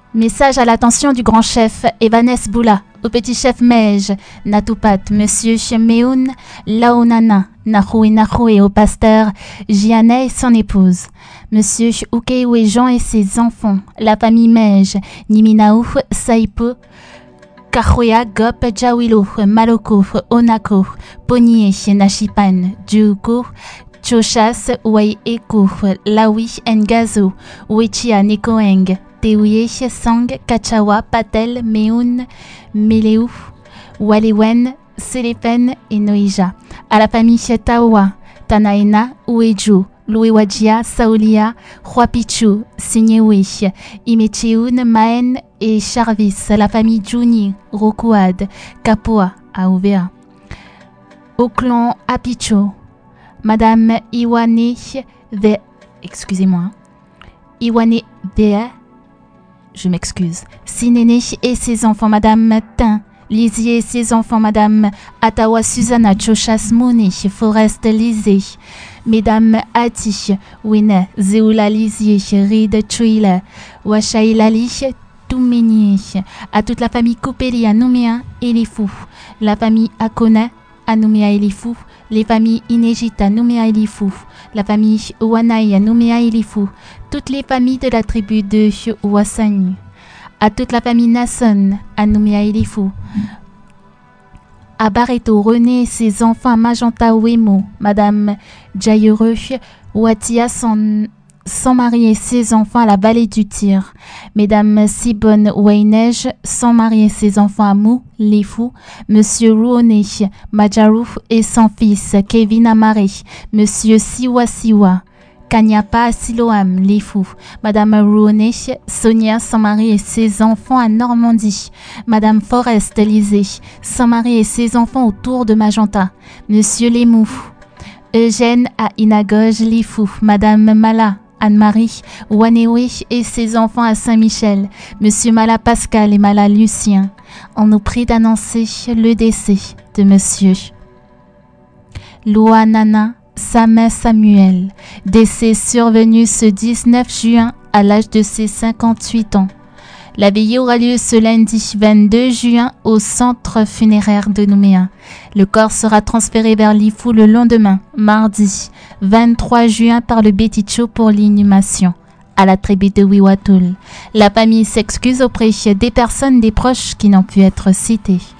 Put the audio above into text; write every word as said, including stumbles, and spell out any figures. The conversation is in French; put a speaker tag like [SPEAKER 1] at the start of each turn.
[SPEAKER 1] Message à l'attention du grand chef Evanes Boula, au petit chef Mej, Natupat, Monsieur Meoun, Laonana, Nahoué Nahoué et au pasteur Jianei et son épouse. Monsieur Ukeiwe Jean et ses enfants, la famille Mej, Niminaou, Saipo, Kahoya, Gop, Jawilo, Maloko, Onako, Ponier, Nashipan, Juko, Chochas, Wei Eko, Lawi, Ngazo, Wechia, Nekoeng, Teuye, Sang, Kachawa, Patel, Meun, Meleu, Walewen, Selepen et Noija. À la famille Taoua, Tanaena, Ueju, Luewajia, Saolia, Huapichu, Sinyewe, Imecheun, Maen et Charvis. La famille Juni, Rokuad, Kapoa, Auvea. Au clan Apicho, Madame Iwane Ve... Excusez-moi. Iwane Ve... Je m'excuse. Sinene et ses enfants, Madame Tin. Lisier et ses enfants, Madame Atawa Susanna, Chochas Mouni, Forest Lisée. Mesdames Ati, Wine, Zeoula Lisier, Ride Chuile, Washailali, Toumeni. À toute la famille Koupeli, à Nouméa et les fous. La famille Akona, à Nouméa et les fous. Les familles Inégita, Nouméa et les fous. La famille Ouanaï, Nouméa et les fous. Toutes les familles de la tribu de Ouassani. À toute la famille Nasson, à Nouméa et les fous. À Barreto, René et ses enfants, Magenta Wemo, Madame Jayeureux, Watia, son, son mari et ses enfants à la vallée du Tir. Mesdames Sibonne Weynej, son mari et ses enfants à Mou, les fous. Monsieur Rouoné, Majarou et son fils, Kevin Amaré. Monsieur Siwa Siwa. Kanyapa Siloam, les fous. Madame Rouoné, Sonia, son mari et ses enfants à Normandie. Madame Forest Élysée, son mari et ses enfants autour de Magenta. Monsieur Lémou, Eugène à Inagoge, les fous. Madame Mala, Anne-Marie, Wanewe et ses enfants à Saint-Michel. Monsieur Mala Pascal et Mala Lucien. On nous prie d'annoncer le décès de Monsieur Louanana Samé Samuel, décès survenu ce dix-neuf juin à l'âge de ses cinquante-huit ans. La veillée aura lieu ce lundi vingt-deux juin au centre funéraire de Nouméa. Le corps sera transféré vers l'Ifou le lendemain, mardi vingt-trois juin, par le Beticho pour l'inhumation à la tribu de Wiwatul. La famille s'excuse auprès des personnes des proches qui n'ont pu être citées.